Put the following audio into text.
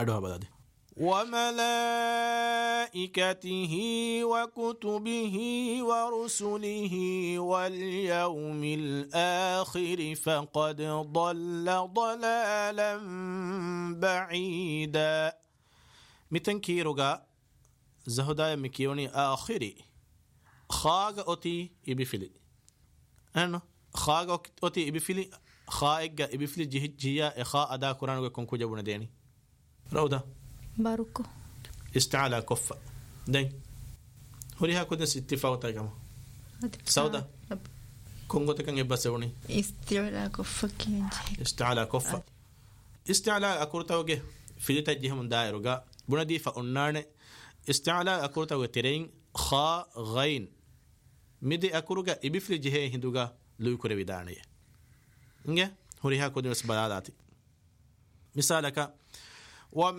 أدوها بدادي وملائكته وكتبه ورسله واليوم الآخر فقد ضل ضلالا بعيدا. متنكيرغا زهدايا مكيوني آخري خاغ أتي إبفلي أنا خاغ أتي إبفلي خائق إبفلي جهجيا إخاء أدا قرآن وكونكو جابونا ديني رودا باركو استعلا كفة دين هوريها كودنس اتفاوتا كما سودا كونغو تكن يبسوني استعلا كفة استعلا كفة استعلا أكورتا وجه في تجيه من دائرة بنا دي فأنان استعلا أكورتا وترين خا غين مدي أكورجا إبفل جهه هندوجا لو يكره بدانية إنجا هوريها كودنس بلاداتي مثالك